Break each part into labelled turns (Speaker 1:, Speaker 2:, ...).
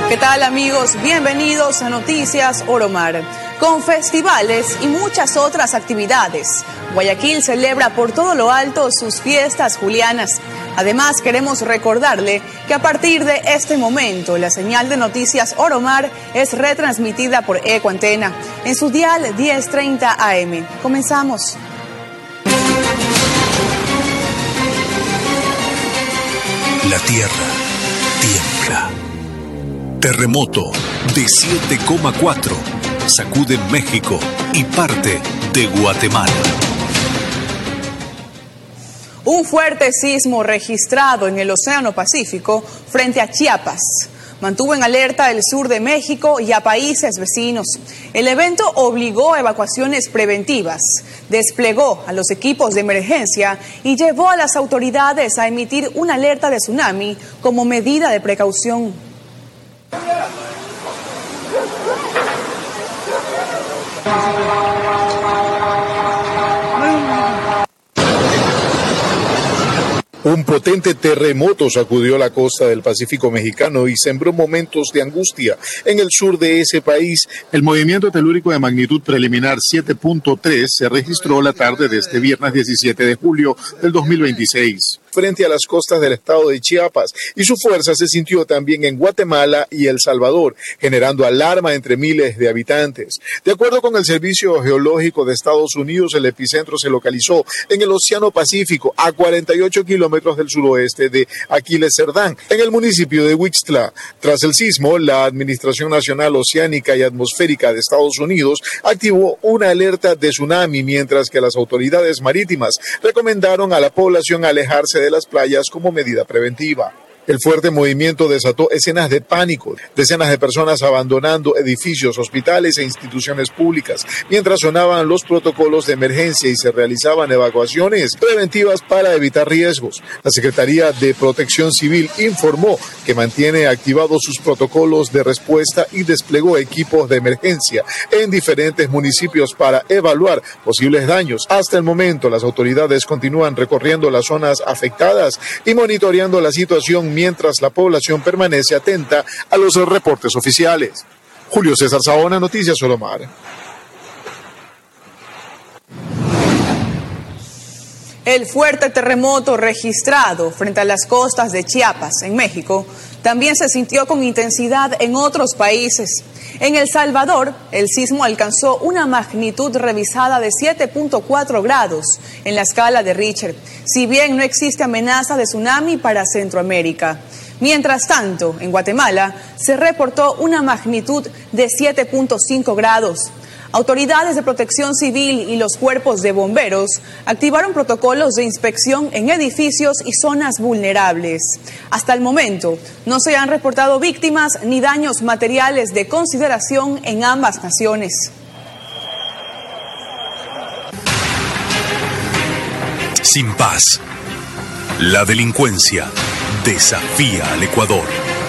Speaker 1: ¿Qué tal, amigos? Bienvenidos a Noticias Oromar. Con festivales y muchas otras actividades, Guayaquil celebra por todo lo alto sus fiestas julianas. Además, queremos recordarle que a partir de este momento, la señal de Noticias Oromar es retransmitida por Ecoantena en su dial 1030 AM. Comenzamos.
Speaker 2: La tierra tiembla. Terremoto de 7,4 sacude México y parte de Guatemala.
Speaker 1: Un fuerte sismo registrado en el Océano Pacífico frente a Chiapas mantuvo en alerta el sur de México y a países vecinos. El evento obligó a evacuaciones preventivas, desplegó a los equipos de emergencia y llevó a las autoridades a emitir una alerta de tsunami como medida de precaución.
Speaker 3: Un potente terremoto sacudió la costa del Pacífico mexicano y sembró momentos de angustia en el sur de ese país. El movimiento telúrico de magnitud preliminar 7.3 se registró la tarde de este viernes 17 de julio del 2026. Frente a las costas del estado de Chiapas, y su fuerza se sintió también en Guatemala y El Salvador, generando alarma entre miles de habitantes. De acuerdo con el Servicio Geológico de Estados Unidos, el epicentro se localizó en el Océano Pacífico, a 48 kilómetros del suroeste de Aquiles Cerdán, en el municipio de Huixtla. Tras el sismo, la Administración Nacional Oceánica y Atmosférica de Estados Unidos activó una alerta de tsunami, mientras que las autoridades marítimas recomendaron a la población alejarse de las playas como medida preventiva. El fuerte movimiento desató escenas de pánico, decenas de personas abandonando edificios, hospitales e instituciones públicas, mientras sonaban los protocolos de emergencia y se realizaban evacuaciones preventivas para evitar riesgos. La Secretaría de Protección Civil informó que mantiene activados sus protocolos de respuesta y desplegó equipos de emergencia en diferentes municipios para evaluar posibles daños. Hasta el momento, las autoridades continúan recorriendo las zonas afectadas y monitoreando la situación, mientras la población permanece atenta a los reportes oficiales. Julio César Saona, Noticias Oromar.
Speaker 1: El fuerte terremoto registrado frente a las costas de Chiapas, en México, también se sintió con intensidad en otros países. En El Salvador, el sismo alcanzó una magnitud revisada de 7.4 grados en la escala de Richter, si bien no existe amenaza de tsunami para Centroamérica. Mientras tanto, en Guatemala se reportó una magnitud de 7.5 grados. Autoridades de protección civil y los cuerpos de bomberos activaron protocolos de inspección en edificios y zonas vulnerables. Hasta el momento, no se han reportado víctimas ni daños materiales de consideración en ambas naciones.
Speaker 2: Sin paz, la delincuencia desafía al Ecuador.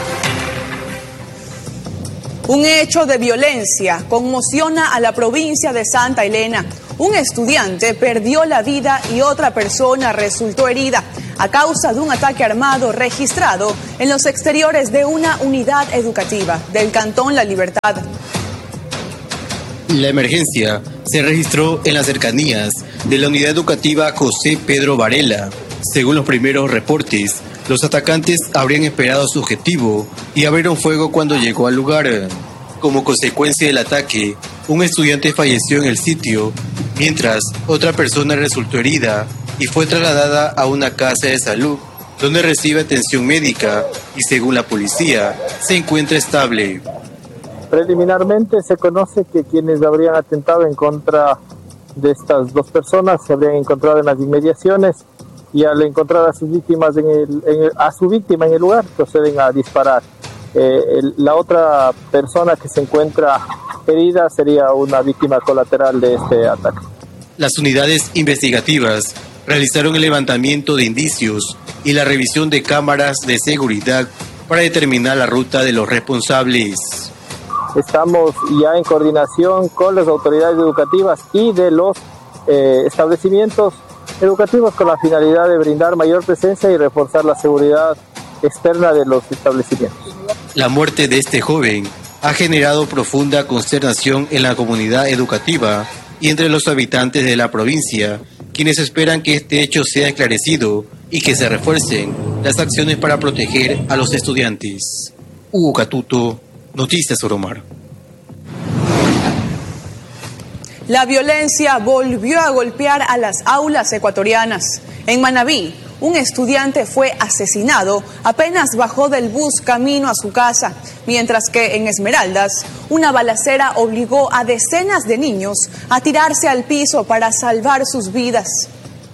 Speaker 1: Un hecho de violencia conmociona a la provincia de Santa Elena. Un estudiante perdió la vida y otra persona resultó herida a causa de un ataque armado registrado en los exteriores de una unidad educativa del Cantón La Libertad.
Speaker 4: La emergencia se registró en las cercanías de la unidad educativa José Pedro Varela. Según los primeros reportes, los atacantes habrían esperado a su objetivo y abrieron fuego cuando llegó al lugar. Como consecuencia del ataque, un estudiante falleció en el sitio, mientras otra persona resultó herida y fue trasladada a una casa de salud, donde recibe atención médica y, según la policía, se encuentra estable.
Speaker 5: Preliminarmente se conoce que quienes habrían atentado en contra de estas dos personas se habrían encontrado en las inmediaciones y al encontrar a sus víctimas a su víctima en el lugar proceden a disparar. La otra persona que se encuentra herida sería una víctima colateral de este ataque.
Speaker 4: Las unidades investigativas realizaron el levantamiento de indicios y la revisión de cámaras de seguridad para determinar la ruta de los responsables.
Speaker 5: Estamos ya en coordinación con las autoridades educativas y de los establecimientos educativos con la finalidad de brindar mayor presencia y reforzar la seguridad externa de los establecimientos.
Speaker 4: La muerte de este joven ha generado profunda consternación en la comunidad educativa y entre los habitantes de la provincia, quienes esperan que este hecho sea esclarecido y que se refuercen las acciones para proteger a los estudiantes. Hugo Catuto, Noticias Oromar.
Speaker 1: La violencia volvió a golpear a las aulas ecuatorianas. En Manabí, un estudiante fue asesinado apenas bajó del bus camino a su casa, mientras que en Esmeraldas, una balacera obligó a decenas de niños a tirarse al piso para salvar sus vidas.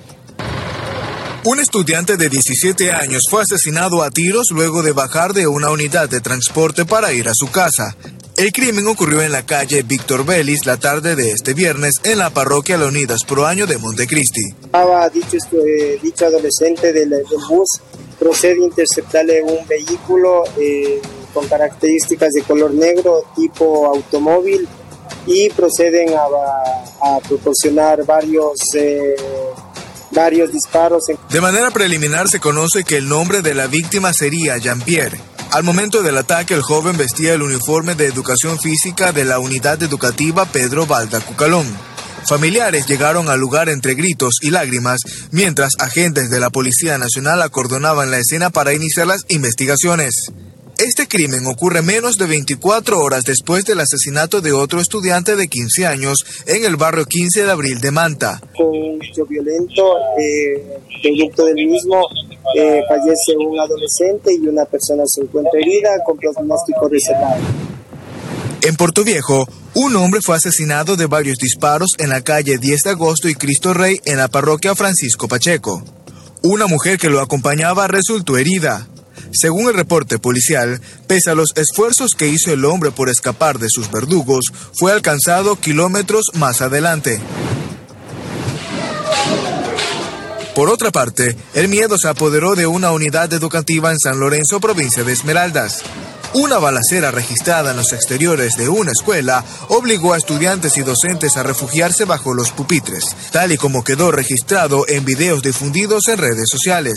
Speaker 6: Un estudiante de 17 años fue asesinado a tiros luego de bajar de una unidad de transporte para ir a su casa. El crimen ocurrió en la calle Víctor Vélez la tarde de este viernes en la parroquia La Unidas Pro Año de Montecristi.
Speaker 7: Dicho adolescente del bus procede a interceptarle un vehículo con características de color negro tipo automóvil y proceden a proporcionar varios disparos.
Speaker 6: De manera preliminar se conoce que el nombre de la víctima sería Jean-Pierre. Al momento del ataque, el joven vestía el uniforme de educación física de la unidad educativa Pedro Balda Cucalón. Familiares llegaron al lugar entre gritos y lágrimas, mientras agentes de la Policía Nacional acordonaban la escena para iniciar las investigaciones. Este crimen ocurre menos de 24 horas después del asesinato de otro estudiante de 15 años en el barrio 15 de Abril de Manta.
Speaker 7: Con un hecho violento, producto del mismo, fallece un adolescente y una persona se encuentra herida con pronóstico reservado.
Speaker 6: En Puerto Viejo, un hombre fue asesinado de varios disparos en la calle 10 de agosto y Cristo Rey en la parroquia Francisco Pacheco. Una mujer que lo acompañaba resultó herida. Según el reporte policial, pese a los esfuerzos que hizo el hombre por escapar de sus verdugos, fue alcanzado kilómetros más adelante. Por otra parte, el miedo se apoderó de una unidad educativa en San Lorenzo, provincia de Esmeraldas. Una balacera registrada en los exteriores de una escuela obligó a estudiantes y docentes a refugiarse bajo los pupitres, tal y como quedó registrado en videos difundidos en redes sociales.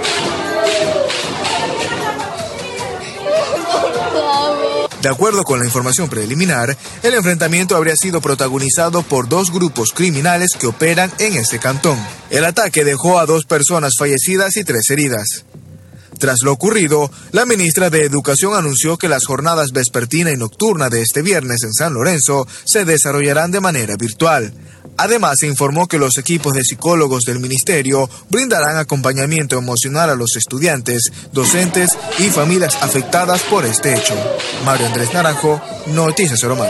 Speaker 6: De acuerdo con la información preliminar, el enfrentamiento habría sido protagonizado por dos grupos criminales que operan en ese cantón. El ataque dejó a 2 personas fallecidas y 3 heridas. Tras lo ocurrido, la ministra de Educación anunció que las jornadas vespertina y nocturna de este viernes en San Lorenzo se desarrollarán de manera virtual. Además, se informó que los equipos de psicólogos del ministerio brindarán acompañamiento emocional a los estudiantes, docentes y familias afectadas por este hecho. Mario Andrés Naranjo, Noticias Oromar.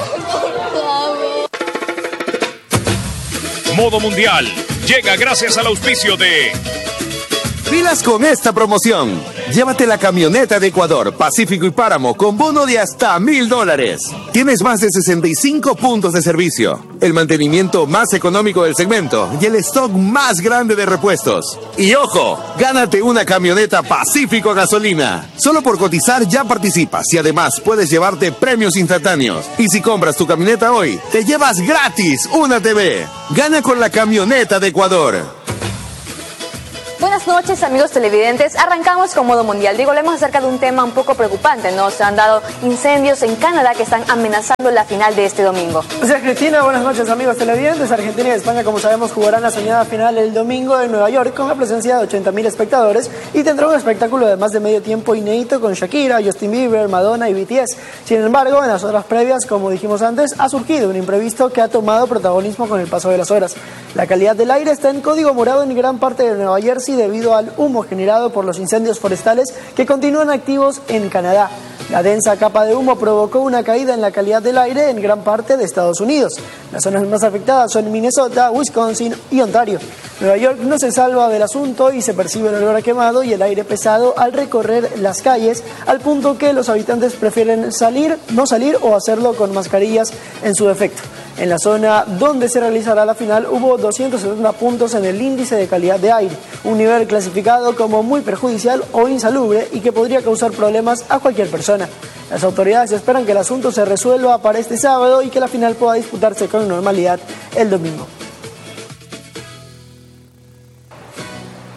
Speaker 2: Modo Mundial llega gracias al auspicio de...
Speaker 8: Pilas con esta promoción. Llévate la camioneta de Ecuador, Pacífico y Páramo con bono de hasta $1,000. Tienes más de 65 puntos de servicio, el mantenimiento más económico del segmento y el stock más grande de repuestos. Y ojo, gánate una camioneta Pacífico a gasolina. Solo por cotizar ya participas y además puedes llevarte premios instantáneos. Y si compras tu camioneta hoy, te llevas gratis una TV. Gana con la camioneta de Ecuador.
Speaker 9: Buenas noches, amigos televidentes. Arrancamos con Modo Mundial. Digo, hablemos acerca de un tema un poco preocupante, ¿no? Se han dado incendios en Canadá que están amenazando la final de este domingo.
Speaker 10: Gracias, Cristina. Buenas noches, amigos televidentes. Argentina y España, como sabemos, jugarán la soñada final el domingo en Nueva York con la presencia de 80.000 espectadores y tendrá un espectáculo de más de medio tiempo inédito con Shakira, Justin Bieber, Madonna y BTS. Sin embargo, en las horas previas, como dijimos antes, ha surgido un imprevisto que ha tomado protagonismo con el paso de las horas. La calidad del aire está en código morado en gran parte de Nueva Jersey debido al humo generado por los incendios forestales que continúan activos en Canadá. La densa capa de humo provocó una caída en la calidad del aire en gran parte de Estados Unidos. Las zonas más afectadas son Minnesota, Wisconsin y Ontario. Nueva York no se salva del asunto y se percibe el olor a quemado y el aire pesado al recorrer las calles, al punto que los habitantes prefieren no salir o hacerlo con mascarillas en su defecto. En la zona donde se realizará la final hubo 270 puntos en el índice de calidad de aire, un nivel clasificado como muy perjudicial o insalubre y que podría causar problemas a cualquier persona. Las autoridades esperan que el asunto se resuelva para este sábado y que la final pueda disputarse con normalidad el domingo.
Speaker 9: Por otro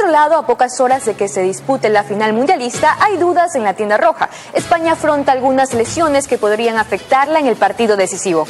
Speaker 9: lado, a pocas horas de que se dispute la final mundialista, hay dudas en la tienda roja. España afronta algunas lesiones que podrían afectarla en el partido decisivo.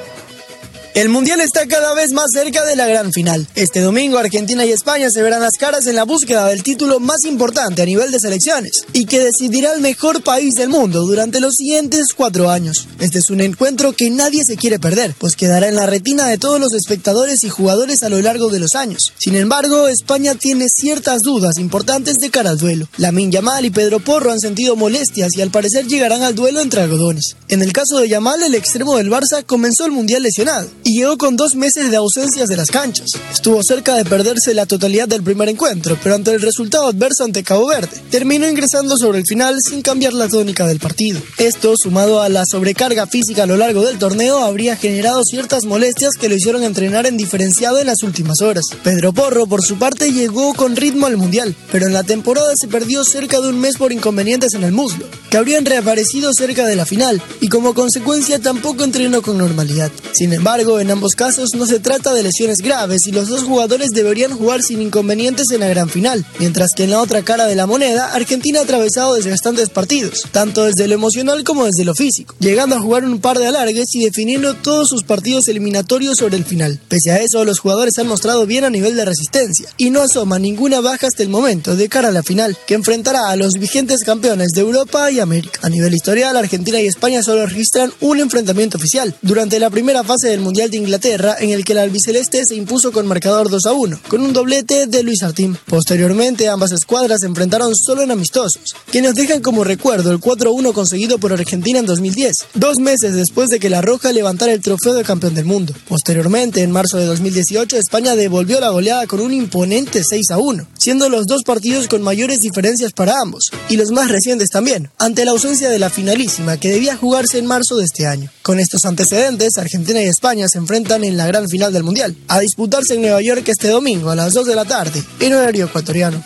Speaker 10: El Mundial está cada vez más cerca de la gran final. Este domingo Argentina y España se verán las caras en la búsqueda del título más importante a nivel de selecciones y que decidirá el mejor país del mundo durante los siguientes 4 años. Este es un encuentro que nadie se quiere perder, pues quedará en la retina de todos los espectadores y jugadores a lo largo de los años. Sin embargo, España tiene ciertas dudas importantes de cara al duelo. Lamine Yamal y Pedro Porro han sentido molestias y al parecer llegarán al duelo entre algodones. En el caso de Yamal, el extremo del Barça comenzó el Mundial lesionado y llegó con 2 meses de ausencias de las canchas. Estuvo cerca de perderse la totalidad del primer encuentro, pero ante el resultado adverso ante Cabo Verde, terminó ingresando sobre el final sin cambiar la tónica del partido. Esto, sumado a la sobrecarga física a lo largo del torneo, habría generado ciertas molestias que lo hicieron entrenar en diferenciado en las últimas horas. Pedro Porro, por su parte, llegó con ritmo al Mundial, pero en la temporada se perdió cerca de un mes por inconvenientes en el muslo, que habrían reaparecido cerca de la final, y como consecuencia tampoco entrenó con normalidad. Sin embargo, en ambos casos no se trata de lesiones graves y los dos jugadores deberían jugar sin inconvenientes en la gran final, mientras que en la otra cara de la moneda, Argentina ha atravesado desgastantes partidos, tanto desde lo emocional como desde lo físico, llegando a jugar un par de alargues y definiendo todos sus partidos eliminatorios sobre el final. Pese a eso, los jugadores han mostrado bien a nivel de resistencia y no asoma ninguna baja hasta el momento de cara a la final, que enfrentará a los vigentes campeones de Europa y América. A nivel historial, Argentina y España solo registran un enfrentamiento oficial durante la primera fase del Mundial de Inglaterra, en el que el albiceleste se impuso con marcador 2-1, con un doblete de Luis Artín. Posteriormente, ambas escuadras se enfrentaron solo en amistosos, que nos dejan como recuerdo el 4-1 conseguido por Argentina en 2010, 2 meses después de que la Roja levantara el trofeo de campeón del mundo. Posteriormente, en marzo de 2018, España devolvió la goleada con un imponente 6-1, siendo los 2 partidos con mayores diferencias para ambos, y los más recientes también, ante la ausencia de la finalísima que debía jugarse en marzo de este año. Con estos antecedentes, Argentina y España se enfrentan en la gran final del Mundial, a disputarse en Nueva York este domingo a las 2 de la tarde, en horario ecuatoriano.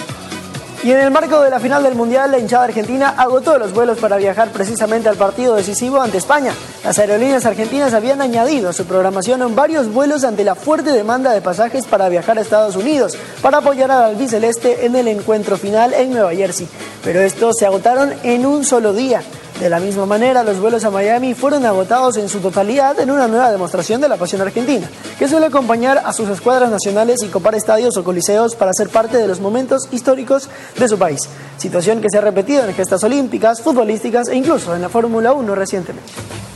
Speaker 10: Y en el marco de la final del Mundial, la hinchada argentina agotó los vuelos para viajar precisamente al partido decisivo ante España. Las aerolíneas argentinas habían añadido a su programación varios vuelos ante la fuerte demanda de pasajes para viajar a Estados Unidos, para apoyar al albiceleste en el encuentro final en Nueva Jersey. Pero estos se agotaron en un solo día. De la misma manera, los vuelos a Miami fueron agotados en su totalidad en una nueva demostración de la pasión argentina, que suele acompañar a sus escuadras nacionales y copar estadios o coliseos para ser parte de los momentos históricos de su país. Situación que se ha repetido en gestas olímpicas, futbolísticas e incluso en la Fórmula 1 recientemente.